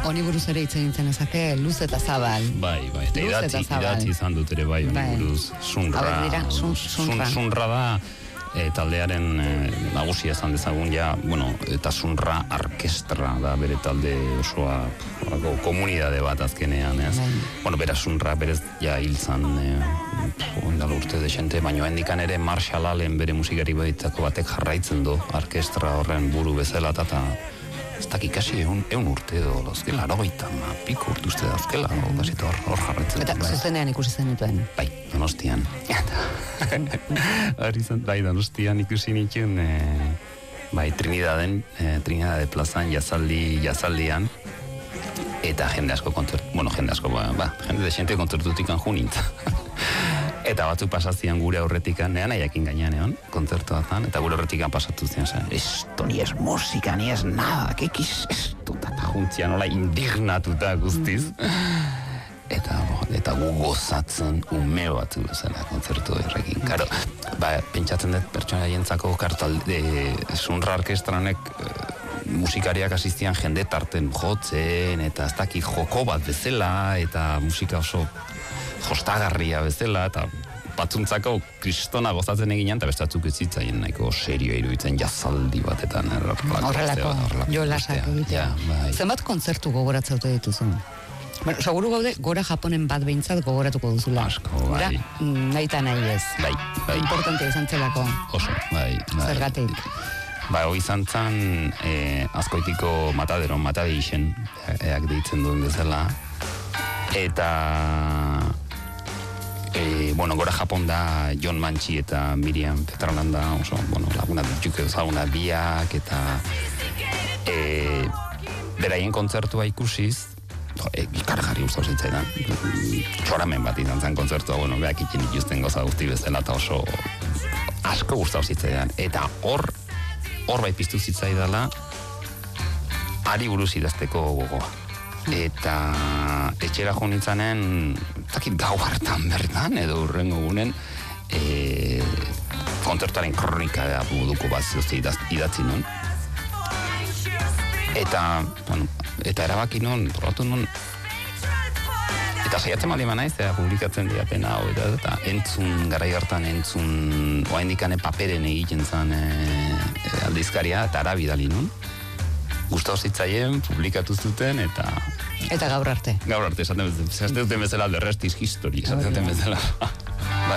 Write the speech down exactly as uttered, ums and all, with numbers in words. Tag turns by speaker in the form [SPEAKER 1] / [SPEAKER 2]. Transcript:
[SPEAKER 1] honi buruz ere hitz egin zenezake, luz eta zabal.
[SPEAKER 2] Bai, bai, eta idatzi, idatzi izan dut ere bai, honi buruz, sunra.
[SPEAKER 1] Hauek dira, sun, sunra.
[SPEAKER 2] Sunra da, e, taldearen e, nagusia esan dezagun ja, bueno, eta sunra orkestra da bere talde osoa, orako, komunidade bat azkenean, ez?
[SPEAKER 1] Bai.
[SPEAKER 2] Bueno, bera sunra berez ja hiltzan, e, ondala urte desente, baina hendikan ere Marshall Allen bere musikari baditzako batek jarraitzen du, orkestra horren buru bezala, eta ez dakik kasi eun, eun urte edo, dauzkela, arogeita, ma, piko urte uste dauzkela, mm. hor, hor jarraitzen.
[SPEAKER 1] Eta zuzenean ikusi zen dituen?
[SPEAKER 2] Bai, Donostian. Hori zen, bai, Donostian ikusi nituen, e, bai, Trinidaden, e, Trinidade plazan jazaldi, jazaldian, eta jende asko kontzertu, bueno, jende asko, ba, ba jende de xente kontzertutik anjunintza. Eta batzuk pasazian gure aurretikan, nean aiakin gainean egon, kontzertu batan, eta gure aurretikan pasatu zian zen, esto ni es musika, ni es nada, kekis, esto, eta juntzian nola indignatuta guztiz. Eta, eta gu gozatzen ume batzu zela kontzertu horrekin. Karo, ba, pentsatzen dut pertsona jentzako kartalde, sunra orkestranek musikariak asistian jende tarten jotzen, eta ez daki joko bat bezala, eta musika oso jostagarria bezala, eta batzuntzako kristona gozatzen eginan, eta bestatzuk ez zitzaien nahiko serioa iruditzen jazaldi batetan.
[SPEAKER 1] Horrelako, jolasak egitea.
[SPEAKER 2] Bai.
[SPEAKER 1] Zenbat kontzertu gogoratzaute dituzu? Bueno, seguru gaude, gora Japonen bat behintzat gogoratuko duzula.
[SPEAKER 2] Asko, bai.
[SPEAKER 1] Nahi eta nahi ez.
[SPEAKER 2] Bai, bai.
[SPEAKER 1] Importante izan zelako.
[SPEAKER 2] Oso, bai. bai.
[SPEAKER 1] Zergatik.
[SPEAKER 2] Ba, hori izan zan, eh, azkoitiko matadero, matadeixen, eak deitzen duen bezala. Eta, e, bueno, gora Japon da John Manchi eta Miriam Petralanda, oso, bueno, laguna dutuk ezaguna biak, eta e, beraien kontzertua ikusiz, E, ikargarri guztau zitzaidan. Txoramen bat izan zen kontzertua, bueno, beak ikin ikusten goza guzti bezala, eta oso asko guztau zitzaidan. Eta hor, hor bai piztu zitzaidala, ari buruz idazteko gogoa. Eta etxera jo nintzanen, zakit gau hartan bertan, edo urrengo gunen, e, kontzertuaren kronika da buduko bat zuzti idatzi nun. Eta, bueno, eta erabaki nun, probatu nun, eta saiatzen mali manaiz, eta publikatzen diaten hau, eta, eta entzun, garai hartan entzun, oa indikane paperen egiten zen e, e, aldizkaria, eta arabidali nun. Gustau zitzaien, publikatu zuten, eta...
[SPEAKER 1] Eta gaur arte.
[SPEAKER 2] Gaur arte, esaten duten bezala, the rest is history, esaten duten bezala.